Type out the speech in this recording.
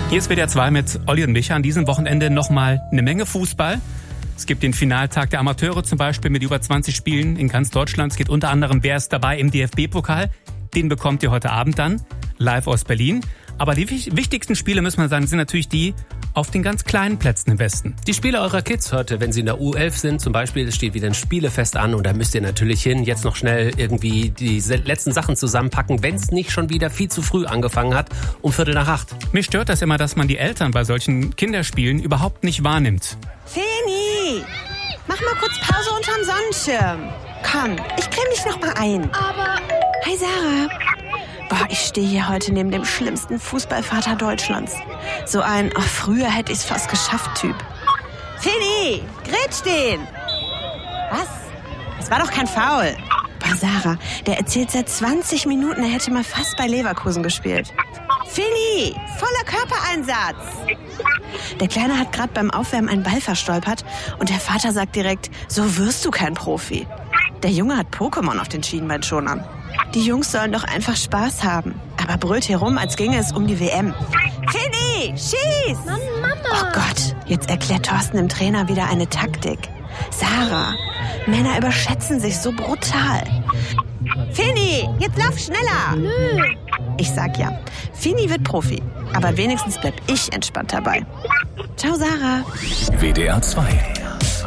Hier ist WDR 2 mit Olli und Micha. An diesem Wochenende nochmal eine Menge Fußball. Es gibt den Finaltag der Amateure zum Beispiel mit über 20 Spielen in ganz Deutschland. Es geht unter anderem, wer ist dabei im DFB-Pokal. Den bekommt ihr heute Abend dann, live aus Berlin. Aber die wichtigsten Spiele, müssen wir sagen, sind natürlich die auf den ganz kleinen Plätzen im Westen. Die Spiele eurer Kids heute, wenn sie in der U11 sind, zum Beispiel, es steht wieder ein Spielefest an und da müsst ihr natürlich hin, jetzt noch schnell irgendwie die letzten Sachen zusammenpacken, wenn es nicht schon wieder viel zu früh angefangen hat, um 7:45. Mich stört das immer, dass man die Eltern bei solchen Kinderspielen überhaupt nicht wahrnimmt. Feni, mach mal kurz Pause unterm Sonnenschirm. Komm, ich creme dich noch mal ein. Aber... Hi Sarah. Boah, ich stehe hier heute neben dem schlimmsten Fußballvater Deutschlands. So ein, früher hätte ich's fast geschafft Typ. Feni, grätsch den! Was? Das war doch kein Foul. Boah, Sarah, der erzählt seit 20 Minuten, er hätte mal fast bei Leverkusen gespielt. Feni, voller Körpereinsatz! Der Kleine hat gerade beim Aufwärmen einen Ball verstolpert und der Vater sagt direkt, so wirst du kein Profi. Der Junge hat Pokémon auf den Schienbeinschonern. Die Jungs sollen doch einfach Spaß haben. Aber brüllt hier rum, als ginge es um die WM. Fini, schieß! Mann, Mama! Oh Gott, jetzt erklärt Thorsten dem Trainer wieder eine Taktik. Sarah, Männer überschätzen sich so brutal. Fini, jetzt lauf schneller! Nö! Ich sag ja, Fini wird Profi. Aber wenigstens bleib ich entspannt dabei. Ciao, Sarah. WDR 2